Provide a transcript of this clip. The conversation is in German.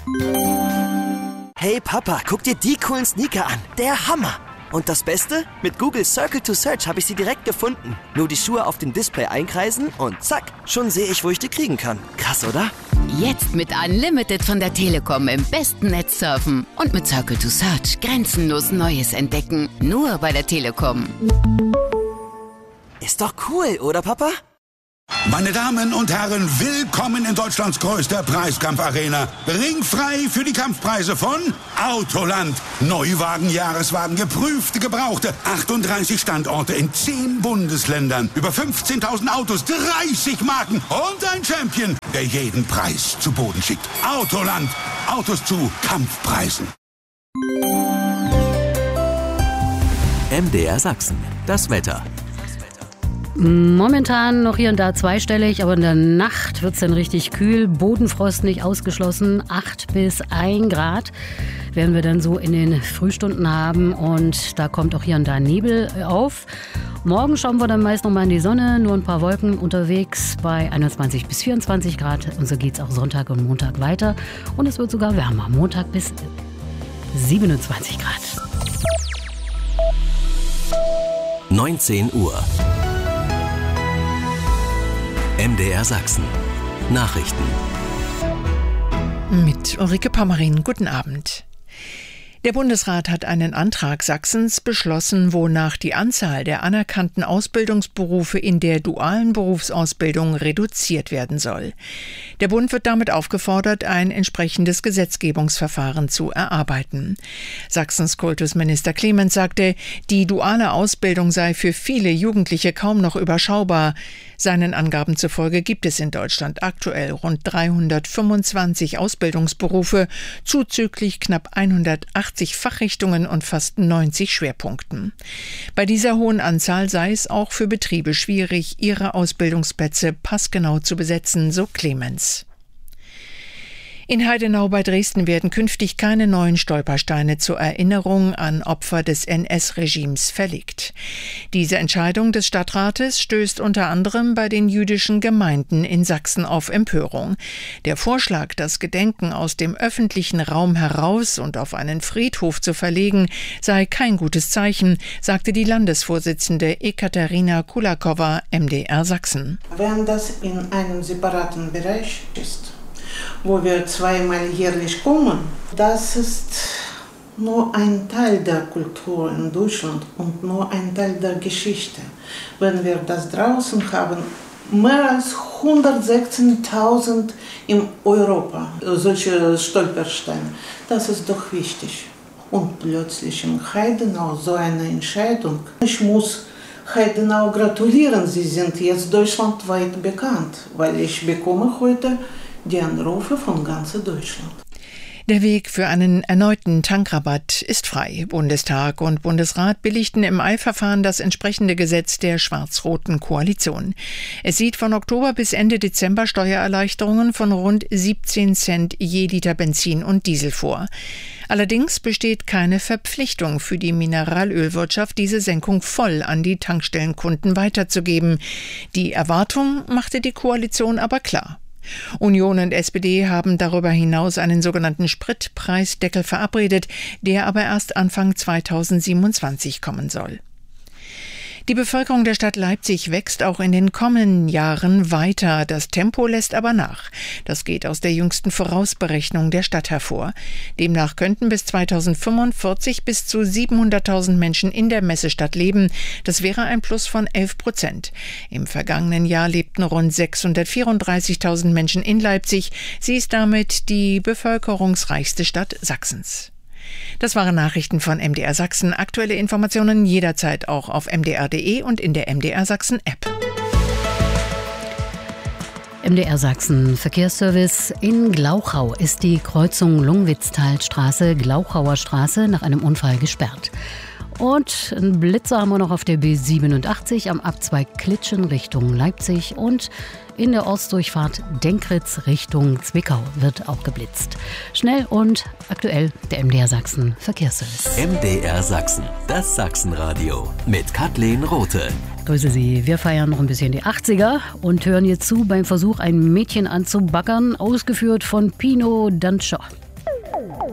Hey Papa, guck dir die coolen Sneaker an. Der Hammer. Und das Beste? Mit Google Circle to Search habe ich sie direkt gefunden. Nur die Schuhe auf dem Display einkreisen und zack, schon sehe ich, wo ich die kriegen kann. Krass, oder? Jetzt mit Unlimited von der Telekom im besten Netz surfen. Und mit Circle to Search grenzenlos Neues entdecken. Nur bei der Telekom. Ist doch cool, oder Papa? Meine Damen und Herren, willkommen in Deutschlands größter Preiskampfarena. Ringfrei für die Kampfpreise von Autoland. Neuwagen, Jahreswagen, geprüfte, gebrauchte. 38 Standorte in 10 Bundesländern. Über 15.000 Autos, 30 Marken und ein Champion, der jeden Preis zu Boden schickt. Autoland. Autos zu Kampfpreisen. MDR Sachsen. Das Wetter. Momentan noch hier und da zweistellig, aber in der Nacht wird es dann richtig kühl. Bodenfrost nicht ausgeschlossen, 8 bis 1 Grad werden wir dann so in den Frühstunden haben und da kommt auch hier und da Nebel auf. Morgen schauen wir dann meist nochmal in die Sonne, nur ein paar Wolken unterwegs bei 21 bis 24 Grad und so geht es auch Sonntag und Montag weiter und es wird sogar wärmer, Montag bis 27 Grad. 19 Uhr. MDR Sachsen. Nachrichten. Mit Ulrike Pommerin. Guten Abend. Der Bundesrat hat einen Antrag Sachsens beschlossen, wonach die Anzahl der anerkannten Ausbildungsberufe in der dualen Berufsausbildung reduziert werden soll. Der Bund wird damit aufgefordert, ein entsprechendes Gesetzgebungsverfahren zu erarbeiten. Sachsens Kultusminister Clemens sagte, die duale Ausbildung sei für viele Jugendliche kaum noch überschaubar. Seinen Angaben zufolge gibt es in Deutschland aktuell rund 325 Ausbildungsberufe, zuzüglich knapp 180 Fachrichtungen und fast 90 Schwerpunkten. Bei dieser hohen Anzahl sei es auch für Betriebe schwierig, ihre Ausbildungsplätze passgenau zu besetzen, so Clemens. In Heidenau bei Dresden werden künftig keine neuen Stolpersteine zur Erinnerung an Opfer des NS-Regimes verlegt. Diese Entscheidung des Stadtrates stößt unter anderem bei den jüdischen Gemeinden in Sachsen auf Empörung. Der Vorschlag, das Gedenken aus dem öffentlichen Raum heraus und auf einen Friedhof zu verlegen, sei kein gutes Zeichen, sagte die Landesvorsitzende Ekaterina Kulakowa, MDR Sachsen. Wenn das in einem separaten Bereich ist, wo wir zweimal jährlich kommen, das ist nur ein Teil der Kultur in Deutschland und nur ein Teil der Geschichte. Wenn wir das draußen haben, mehr als 116.000 in Europa, solche Stolpersteine, das ist doch wichtig. Und plötzlich in Heidenau so eine Entscheidung. Ich muss Heidenau gratulieren, sie sind jetzt deutschlandweit bekannt, weil ich bekomme heute die Anrufe von ganz Deutschland. Der Weg für einen erneuten Tankrabatt ist frei. Bundestag und Bundesrat billigten im Eilverfahren das entsprechende Gesetz der schwarz-roten Koalition. Es sieht von Oktober bis Ende Dezember Steuererleichterungen von rund 17 Cent je Liter Benzin und Diesel vor. Allerdings besteht keine Verpflichtung für die Mineralölwirtschaft, diese Senkung voll an die Tankstellenkunden weiterzugeben. Die Erwartung machte die Koalition aber klar. Union und SPD haben darüber hinaus einen sogenannten Spritpreisdeckel verabredet, der aber erst Anfang 2027 kommen soll. Die Bevölkerung der Stadt Leipzig wächst auch in den kommenden Jahren weiter. Das Tempo lässt aber nach. Das geht aus der jüngsten Vorausberechnung der Stadt hervor. Demnach könnten bis 2045 bis zu 700.000 Menschen in der Messestadt leben. Das wäre ein Plus von 11%. Im vergangenen Jahr lebten rund 634.000 Menschen in Leipzig. Sie ist damit die bevölkerungsreichste Stadt Sachsens. Das waren Nachrichten von MDR Sachsen. Aktuelle Informationen jederzeit auch auf mdr.de und in der MDR Sachsen App. MDR Sachsen Verkehrsservice. In Glauchau ist die Kreuzung Lungwitztalstraße, Glauchauer Straße nach einem Unfall gesperrt. Und einen Blitzer haben wir noch auf der B87 am Abzweig Klitschen Richtung Leipzig und in der Ortsdurchfahrt Denkritz Richtung Zwickau wird auch geblitzt. Schnell und aktuell der MDR Sachsen Verkehrsservice. MDR Sachsen, das Sachsenradio mit Kathleen Rothe. Grüße Sie. Wir feiern noch ein bisschen die 80er und hören jetzt zu beim Versuch, ein Mädchen anzubaggern, ausgeführt von Pino Danscher.